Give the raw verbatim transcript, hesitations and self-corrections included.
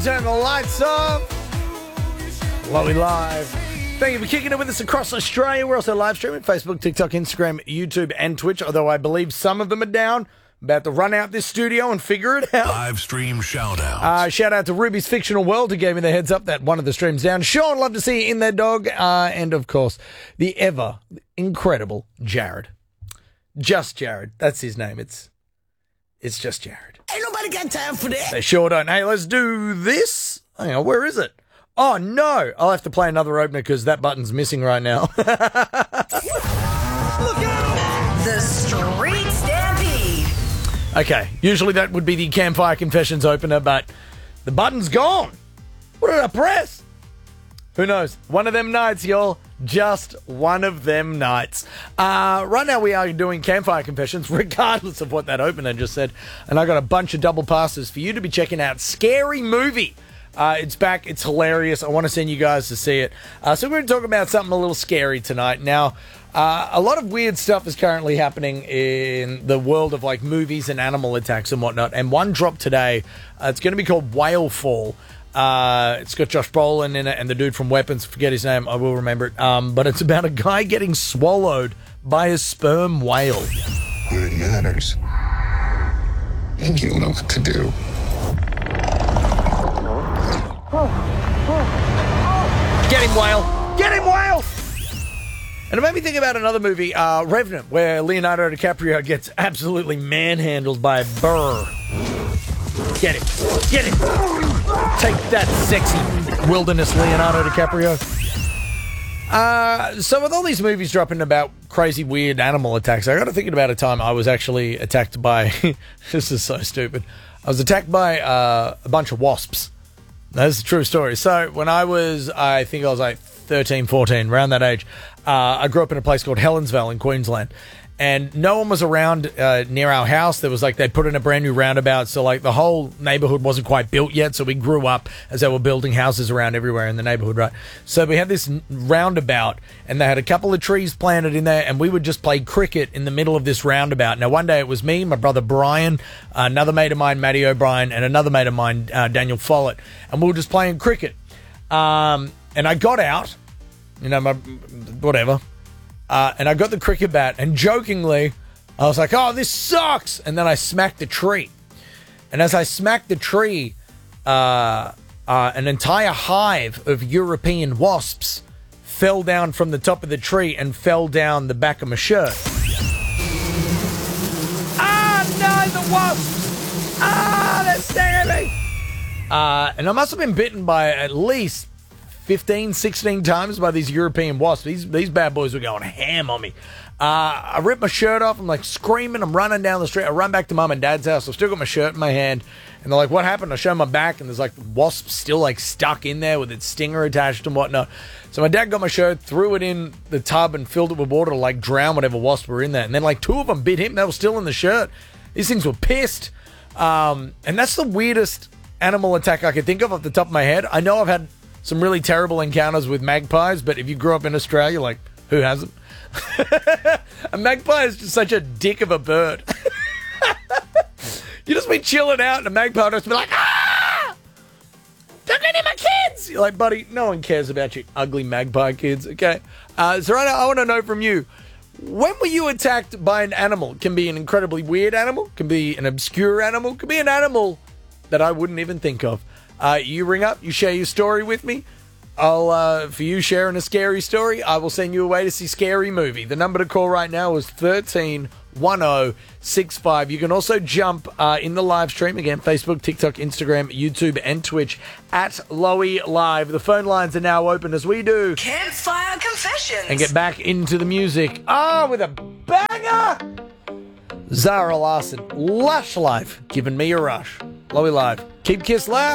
turn the lights off. Lowy Live. Thank you for kicking it with us across Australia. We're also live streaming Facebook, TikTok, Instagram, YouTube, and Twitch, although I believe some of them are down. About to run out this studio and figure it out. Live stream shout-outs. Uh, shout out to Ruby's Fictional World who gave me the heads up that one of the streams down. Sean, love to see you in there, dog. Uh, and, of course, the ever incredible Jared. Just Jared. That's his name. It's it's just Jared. Ain't nobody got time for that. They sure don't. Hey, let's do this. Hang on, where is it? Oh, no. I'll have to play another opener because that button's missing right now. Look out! The Street Stampede. Okay, usually that would be the Campfire Confessions opener, but the button's gone. What did I press? Who knows? One of them nights, y'all. Just one of them nights. Uh, right now we are doing Campfire Confessions, regardless of what that opener just said. And I got a bunch of double passes for you to be checking out. Scary Movie. Uh, it's back. It's hilarious. I want to send you guys to see it. Uh, so we're going to talk about something a little scary tonight. Now, uh, a lot of weird stuff is currently happening in the world of like movies and animal attacks and whatnot. And one dropped today. Uh, it's going to be called Whale Fall. Uh, it's got Josh Brolin in it and the dude from Weapons. Forget his name. I will remember it. Um, but it's about a guy getting swallowed by a sperm whale. When it matters, and you'll know what to do. Get him, whale! Get him, whale! And it made me think about another movie, uh, Revenant, where Leonardo DiCaprio gets absolutely manhandled by a burr. Get him. Get him. Take that, sexy wilderness Leonardo DiCaprio. Uh, so with all these movies dropping about crazy, weird animal attacks, I got to thinking about a time I was actually attacked by... this is so stupid. I was attacked by uh, a bunch of wasps. That's a true story. So when I was, I think I was like thirteen, fourteen, around that age, uh, I grew up in a place called Helensvale in Queensland. And no one was around uh, near our house. There was like, they put in a brand new roundabout. So like the whole neighborhood wasn't quite built yet. So we grew up as they were building houses around everywhere in the neighborhood, right? So we had this roundabout and they had a couple of trees planted in there and we would just play cricket in the middle of this roundabout. Now, one day it was me, my brother Brian, another mate of mine, Matty O'Brien, and another mate of mine, uh, Daniel Follett. And we were just playing cricket. Um, and I got out, you know, my, whatever. Uh, and I got the cricket bat, and jokingly, I was like, oh, this sucks! And then I smacked the tree. And as I smacked the tree, uh, uh, an entire hive of European wasps fell down from the top of the tree and fell down the back of my shirt. Ah, no, the wasps! Ah, they're stinging me! Uh, and I must have been bitten by at least fifteen, sixteen times by these European wasps. These these bad boys were going ham on me. Uh, I ripped my shirt off. I'm like screaming. I'm running down the street. I run back to mum and dad's house. I've still got my shirt in my hand. And they're like, what happened? I show my back and there's like wasps still like stuck in there with its stinger attached and whatnot. So my dad got my shirt, threw it in the tub and filled it with water to like drown whatever wasps were in there. And then like two of them bit him. They were still in the shirt. These things were pissed. Um, and that's the weirdest animal attack I could think of off the top of my head. I know I've had some really terrible encounters with magpies, but if you grew up in Australia, like, who hasn't? A magpie is just such a dick of a bird. You just be chilling out and a magpie will just be like, ah! Don't get near my kids! You're like, buddy, no one cares about you ugly magpie kids, okay? Uh, so right now, I want to know from you, when were you attacked by an animal? It can be an incredibly weird animal, can be an obscure animal, can be an animal that I wouldn't even think of. Uh, you ring up, you share your story with me. I'll, uh, for you sharing a scary story, I will send you away to see Scary Movie. The number to call right now is thirteen ten sixty-five. You can also jump uh, in the live stream, again, Facebook, TikTok, Instagram, YouTube, and Twitch at Lowy Live. The phone lines are now open as we do Campfire Confessions. and get back into the music. Ah, oh, with a banger! Zara Larson, Lush Life, giving me a rush. Lowy Live. Keep Kiss loud.